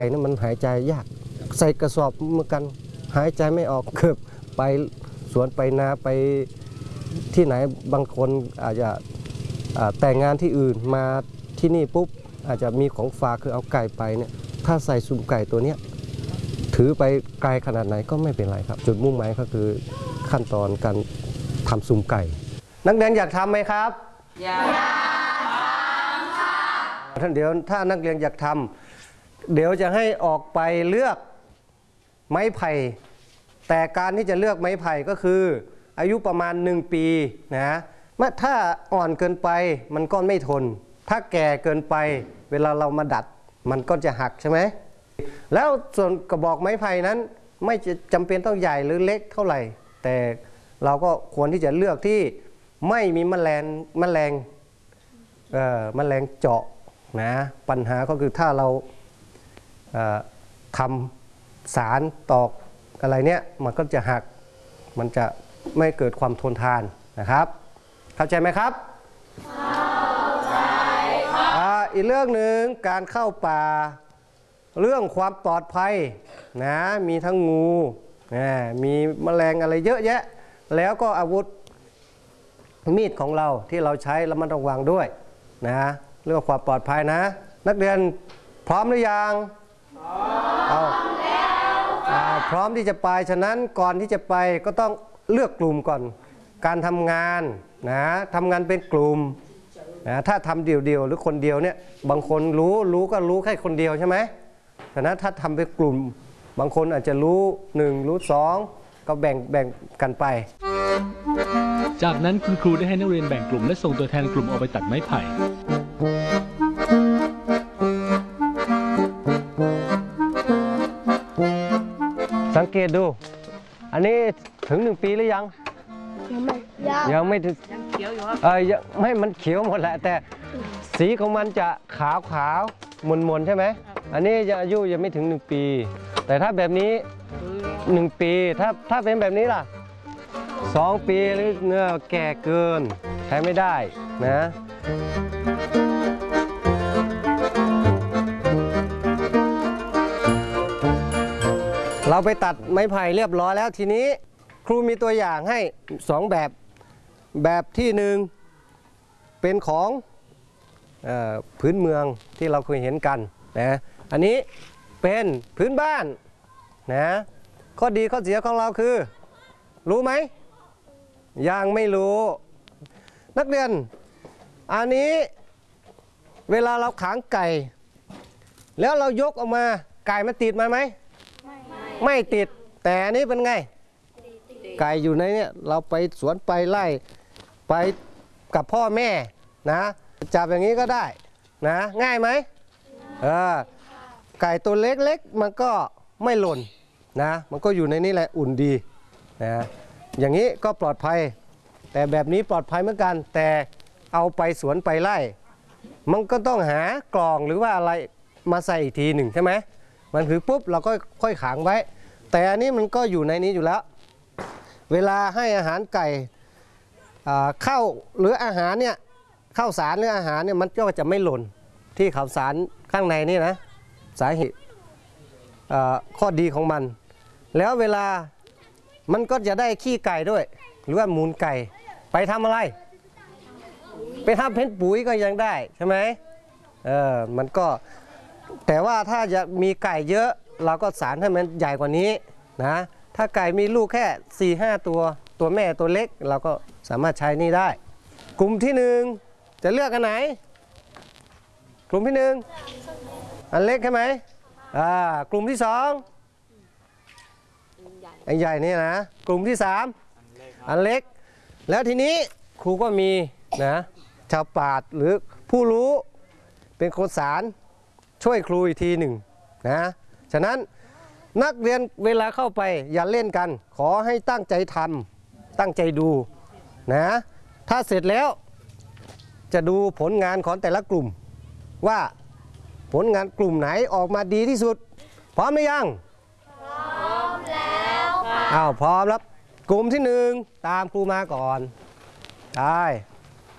ไก่นั้นมันหายใจยากใส่กระสอบเหมือนกันหายใจไม่ออกเกือบไปสวนไปนาไปที่ไหนบางคนอาจจะแต่งงานที่อื่นมาที่นี่ปุ๊บอาจจะมีของฝากคือเอาไก่ไปเนี่ยถ้าใส่ซุ้มไก่ตัวเนี้ยถือไปไกลขนาดไหนก็ไม่เป็นไรครับจุดมุ่งหมายก็คือขั้นตอนการทำซุ้มไก่นักเรียนอยากทำไหมครับอยากทำค่ะท่านเดี๋ยวถ้านักเรียนอยากทำเดี๋ยวจะให้ออกไปเลือกไม้ไผ่แต่การที่จะเลือกไม้ไผ่ก็คืออายุประมาณ1 ปีนะถ้าอ่อนเกินไปมันก็ไม่ทนถ้าแก่เกินไปเวลาเรามาดัดมันก็จะหักใช่ไหมแล้วส่วนกระบอกไม้ไผ่นั้นไม่จำเป็นต้องใหญ่หรือเล็กเท่าไหร่แต่เราก็ควรที่จะเลือกที่ไม่มีแมลงเจาะนะปัญหาก็คือถ้าเราทำสารตอกอะไรเนี่ยมันก็จะหักมันจะไม่เกิดความทนทานนะครับเข้าใจไหมครับเข้าใจครับอีกเรื่องหนึ่งการเข้าป่าเรื่องความปลอดภัยนะมีทั้งงูมีแมลงอะไรเยอะแยะแล้วก็อาวุธมีดของเราที่เราใช้ระมัดระวังด้วยนะเรื่องความปลอดภัยนะนักเรียนพร้อมหรือยังพร้อมแล้วพร้อมที่จะไปฉะนั้นก่อนที่จะไปก็ต้องเลือกกลุ่มก่อนการทำงานนะทำงานเป็นกลุ่มนะถ้าทำเดี่ยวๆหรือคนเดียวเนี่ยบางคนรู้ก็รู้แค่คนเดียวใช่ไหมฉะนั้นถ้าทำเป็นกลุ่มบางคนอาจจะรู้1รู้2ก็แบ่งกันไปจากนั้นคุณครูได้ให้นักเรียนแบ่งกลุ่มและส่งตัวแทนกลุ่มออกไปตัดไม้ไผ่สังเกตดูอันนี้ถึง1 ปีหรือยังยังไม่ถึงยังเขียวอยู่ครับไม่มันเขียวหมดแหละแต่สีของมันจะขาวมนใช่ไหมอันนี้อายุยังไม่ถึง1 ปีแต่ถ้าแบบนี้1 ปีถ้าเป็นแบบนี้ล่ะ2 ปีหรือเนื้อแก่เกินใช้ไม่ได้นะเราไปตัดไม้ไผ่เรียบร้อยแล้วทีนี้ครูมีตัวอย่างให้2 แบบที่1เป็นของพื้นเมืองที่เราเคยเห็นกันนะอันนี้เป็นพื้นบ้านนะข้อดีข้อเสียของเราคือรู้ไหมยังไม่รู้นักเรียนอันนี้เวลาเราขังไก่แล้วเรายกออกมาไก่มันติดมาไหมไม่ติดแต่อันนี้เป็นไงไก่อยู่ในนี้เราไปสวนไปไล่ไปกับพ่อแม่นะจับอย่างนี้ก็ได้นะง่ายไหมไก่ตัวเล็กๆมันก็ไม่หล่นนะมันก็อยู่ในนี้แหละอุ่นดีนะอย่างนี้ก็ปลอดภัยแต่แบบนี้ปลอดภัยเหมือนกันแต่เอาไปสวนไปไล่มันก็ต้องหากล่องหรือว่าอะไรมาใส่อีกทีหนึ่งใช่ไหมมันถือปุ๊บเราก็ค่อยขังไว้แต่อันนี้มันก็อยู่ในนี้อยู่แล้วเวลาให้อาหารไก่ข้าวหรืออาหารเนี่ยข้าวสารหรืออาหารเนี่ยมันก็จะไม่หล่นที่ข้าวสารข้างในนี่นะสาเหตุข้อดีของมันแล้วเวลามันก็จะได้ขี้ไก่ด้วยหรือว่ามูลไก่ไปทำอะไรไปทำเป็นปุ๋ยก็ยังได้ใช่ไหมมันก็แต่ว่าถ้าจะมีไก่เยอะเราก็สารให้มันใหญ่กว่านี้นะถ้าไก่มีลูกแค่ 4-5 ตัวแม่ตัวเล็กเราก็สามารถใช้นี่ได้กลุ่มที่1จะเลือกอันไหนกลุ่มที่1อันเล็กใช่ไหมกลุ่มที่2อันใหญ่นี่นะกลุ่มที่3อันเล็กแล้วทีนี้ครูก็มีนะชาวปราชญ์หรือผู้รู้เป็นคนสารช่วยครูอีกทีหนึ่งนะฉะนั้นนักเรียนเวลาเข้าไปอย่าเล่นกันขอให้ตั้งใจทำตั้งใจดูนะถ้าเสร็จแล้วจะดูผลงานของแต่ละกลุ่มว่าผลงานกลุ่มไหนออกมาดีที่สุดพร้อมหรือยังพร้อมแล้วค่ะพร้อมแล้วกลุ่มที่1ตามครูมาก่อนได้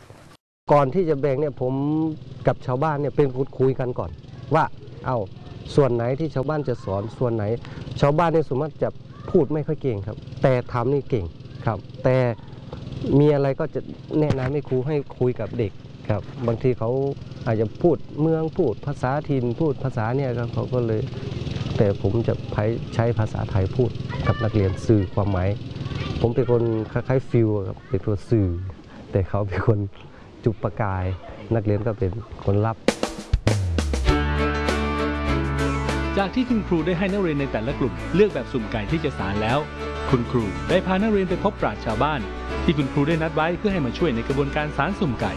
ก่อนที่จะแบ่งเนี่ยผมกับชาวบ้านเนี่ยเป็นคุยกันก่อนว่าส่วนไหนที่ชาวบ้านจะสอนส่วนไหนชาวบ้านเนี่ยส่วนมากจะพูดไม่ค่อยเก่งครับแต่ทำนี่เก่งครับแต่มีอะไรก็จะแนะนำให้ครูให้คุยกับเด็กครับบางทีเขาอาจจะพูดเมืองพูดภาษาถิ่นพูดภาษาเนี่ยครับเขาก็เลยแต่ผมจะใช้ภาษาไทยพูดกับนักเรียนสื่อความหมายผมเป็นคนคล้ายๆฟิลครับเป็นตัวสื่อแต่เขาเป็นคนจุดประกายนักเรียนก็เป็นคนรับจากที่คุณครูได้ให้นักเรียนในแต่ละกลุ่มเลือกแบบสุ่มไก่ที่จะสานแล้วคุณครูได้พานักเรียนไปพบปราชญ์ชาวบ้านที่คุณครูได้นัดไว้เพื่อให้มาช่วยในกระบวนการสานสุ่มไก่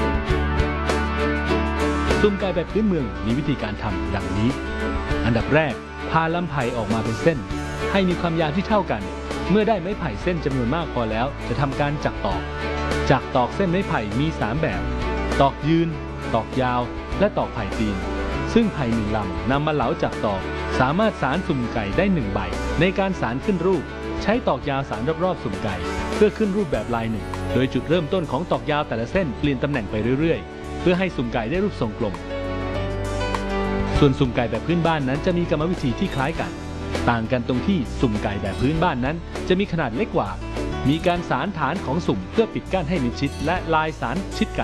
สุ่มไก่แบบพื้นเมืองมีวิธีการทำดังนี้อันดับแรกพาลำไผ่ออกมาเป็นเส้นให้มีความยาวที่เท่ากันเมื่อได้ไม้ไผ่เส้นจำนวนมากพอแล้วจะทำการจักตอกเส้นไม้ไผ่มี3แบบตอกยืนตอกยาวและตอกไผ่ตีนซึ่งไผ่1 ลำนำมาเหลาจากตอกสามารถสานสุ่มไก่ได้1 ใบในการสานขึ้นรูปใช้ตอกยาวสานรอบๆสุ่มไก่เพื่อขึ้นรูปแบบลายหนึ่งโดยจุดเริ่มต้นของตอกยาวแต่ละเส้นเปลี่ยนตำแหน่งไปเรื่อยๆเพื่อให้สุ่มไก่ได้รูปทรงกลมส่วนสุ่มไก่แบบพื้นบ้านนั้นจะมีกรรมวิธีที่คล้ายกันต่างกันตรงที่สุ่มไก่แบบพื้นบ้านนั้นจะมีขนาดเล็กกว่ามีการสานฐานของสุ่มเพื่อปิดกั้นให้มิดชิดและลายสานชิดกัน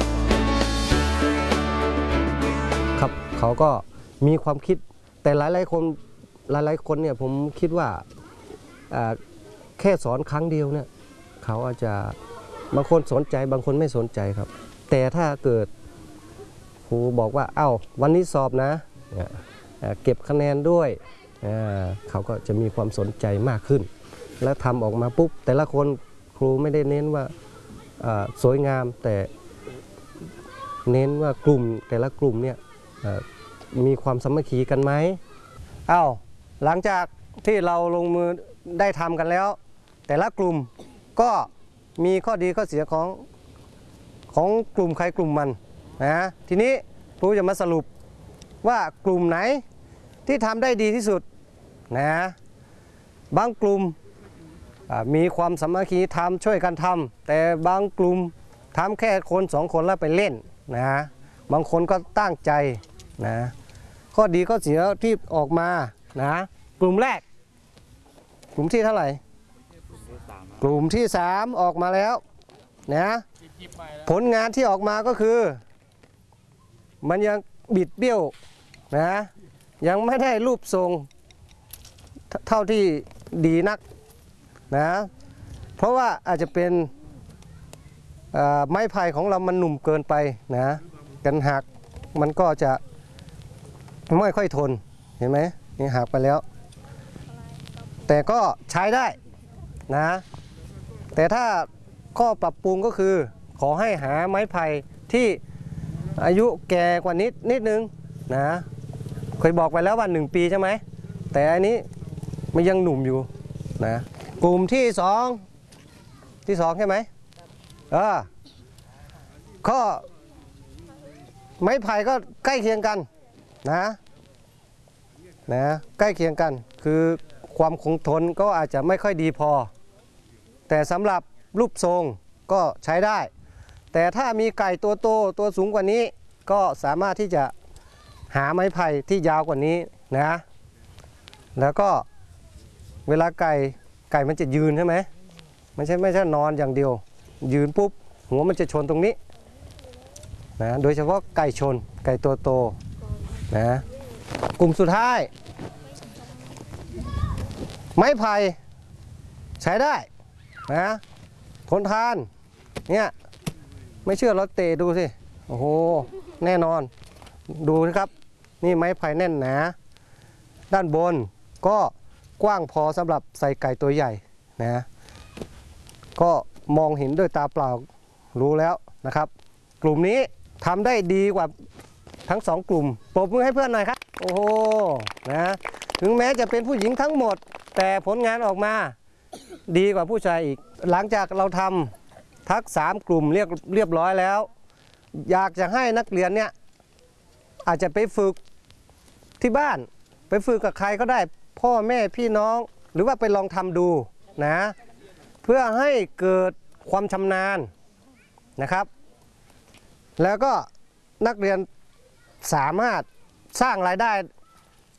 ครับเขาก็มีความคิดแต่หลายๆคนเนี่ยผมคิดว่าแค่สอนครั้งเดียวเนี่ยเขาอาจจะบางคนสนใจบางคนไม่สนใจครับแต่ถ้าเกิดครูบอกว่าเอ้าวันนี้สอบนะเก็บคะแนนด้วยเขาก็จะมีความสนใจมากขึ้นแล้วทำออกมาปุ๊บแต่ละคนครูไม่ได้เน้นว่าสวยงามแต่เน้นว่ากลุ่มแต่ละกลุ่มเนี่ยมีความสามัคคีกันไหมหลังจากที่เราลงมือได้ทำกันแล้วแต่ละกลุ่มก็มีข้อดีข้อเสียของกลุ่มใครกลุ่มมันนะทีนี้ครูจะมาสรุปว่ากลุ่มไหนที่ทำได้ดีที่สุดนะบางกลุ่มมีความสามัคคีทำช่วยกันทำแต่บางกลุ่มทำแค่คน2 คนแล้วไปเล่นนะบางคนก็ตั้งใจนะข้อดีข้อเสียที่ออกมานะกลุ่มแรกกลุ่มที่เท่าไหร่กลุ่มที่3ออกมาแล้วนะผลงานที่ออกมาก็คือมันยังบิดเบี้ยวนะยังไม่ได้รูปทรงเท่าที่ดีนักนะเพราะว่าอาจจะเป็นไม้ไผ่ของเรามันหนุ่มเกินไปนะกันหักมันก็จะไม่ค่อยทนเห็นไหมนี่หักไปแล้วแต่ก็ใช้ได้นะแต่ถ้าข้อปรับปรุงก็คือขอให้หาไม้ไผ่ที่อายุแก่กว่านิดนึงนะเคยบอกไปแล้วว่า1 ปีใช่ไหมแต่อันนี้มันยังหนุ่มอยู่นะกลุ่มที่2ใช่ไหมข้อไม้ไผ่ก็ใกล้เคียงกันนะใกล้เคียงกันคือความคงทนก็อาจจะไม่ค่อยดีพอแต่สำหรับรูปทรงก็ใช้ได้แต่ถ้ามีไก่ตัวโตตัวสูงกว่านี้ก็สามารถที่จะหาไม้ไผ่ที่ยาวกว่านี้นะแล้วก็เวลาไก่มันจะยืนใช่ไหมไม่ใช่นอนอย่างเดียวยืนปุ๊บหัวมันจะชนตรงนี้นะโดยเฉพาะไก่ชนไก่ตัวโตนะกลุ่มสุดท้ายไม้ไผ่ใช้ได้นะทนทานเนี่ยไม่เชื่อเราเตะดูสิโอ้โหแน่นอนดูนะครับนี่ไม้ไผ่แน่นหนาด้านบนก็กว้างพอสำหรับใส่ไก่ตัวใหญ่นะก็มองเห็นด้วยตาเปล่ารู้แล้วนะครับกลุ่มนี้ทำได้ดีกว่าทั้ง2 กลุ่มปรบมือให้เพื่อนหน่อยครับโอ้โหนะถึงแม้จะเป็นผู้หญิงทั้งหมดแต่ผลงานออกมาดีกว่าผู้ชายอีกหลังจากเราทำทั้ง3 กลุ่มเรียบร้อยแล้วอยากจะให้นักเรียนเนี่ยอาจจะไปฝึกที่บ้านไปฝึกกับใครก็ได้พ่อแม่พี่น้องหรือว่าไปลองทำดูนะเพื่อให้เกิดความชำนาญนะครับแล้วก็นักเรียนสามารถสร้างรายได้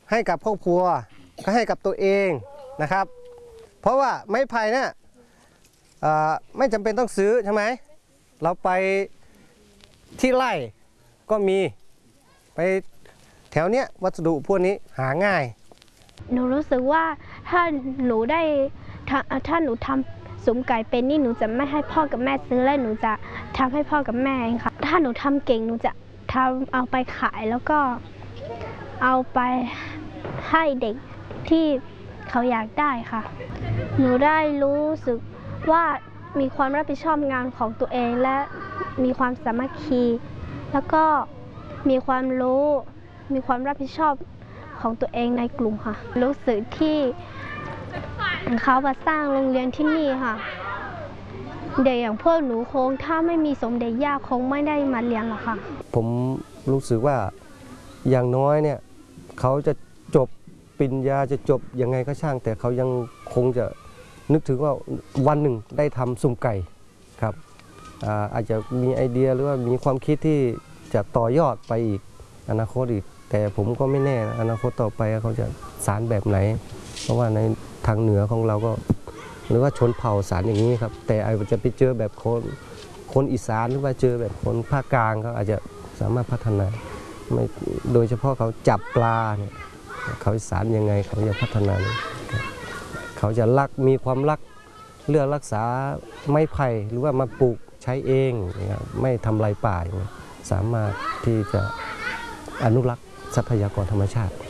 ให้กับครอบครัวก็ให้กับตัวเองนะครับ เพราะว่าไม้ไผ่เนี่ยไม่จำเป็นต้องซื้อใช่ไหมเราไปที่ไร่ก็มีไปแถวเนี้ยวัสดุพวกนี้หาง่ายหนูรู้สึกว่าถ้าหนูทำซุ้มไก่เป็นนี่หนูจะไม่ให้พ่อกับแม่ซื้อและหนูจะทำให้พ่อกับแม่เองค่ะถ้าหนูทำเก่งหนูจะเอาไปขายแล้วก็เอาไปให้เด็กที่เขาอยากได้ค่ะหนูได้รู้สึกว่ามีความรับผิดชอบงานของตัวเองและมีความสามัคคีแล้วก็มีความรู้มีความรับผิดชอบของตัวเองในกลุ่มค่ะรู้สึกที่เขามาสร้างโรงเรียนที่นี่ค่ะเด็กอย่างพวกหนูคงถ้าไม่มีสมเด็จย่าคงไม่ได้มาเรียนหรอกค่ะผมรู้สึกว่าอย่างน้อยเนี่ยเขาจะจบปริญญาจะจบยังไงก็ช่างแต่เขายังคงจะนึกถึงว่าวันหนึ่งได้ทำซุ้มไก่ครับอาจจะมีไอเดียหรือว่ามีความคิดที่จะต่อยอดไปอีกอนาคตอีกแต่ผมก็ไม่แน่อนาคตต่อไปเขาจะสานแบบไหนเพราะว่าในทางเหนือของเราก็หรือว่าชนเผ่าสานอย่างนี้ครับแต่อาจจะไปเจอแบบคนอีสานหรือว่าเจอแบบคนภาคกลางเขาอาจจะสามารถพัฒนาไม่โดยเฉพาะเขาจับปลาเนี่ยเขาสานยังไงเขาจะพัฒนาเขาจะรักมีความรักเลือกรักษาไม้ไผ่หรือว่ามาปลูกใช้เองไม่ทำลายป่าสามารถที่จะอนุรักษ์ทรัพยากรธรรมชาติ